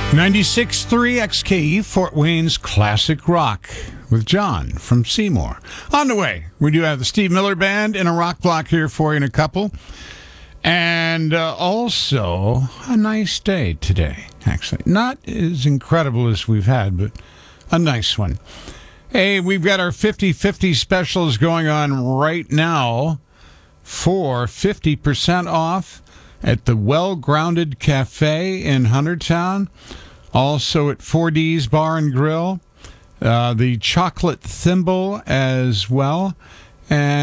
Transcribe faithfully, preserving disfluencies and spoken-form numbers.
ninety-six point three X K E, Fort Wayne's Classic Rock, with John from Seymour. On the way, we do have the Steve Miller Band in a rock block here for you in a couple. And uh, also, a nice day today, actually. Not as incredible as we've had, but a nice one. Hey, we've got our fifty fifty specials going on right now for fifty percent off at the Well Grounded Cafe in Huntertown. Also at four D's Bar and Grill. Uh, the Chocolate Thimble as well. And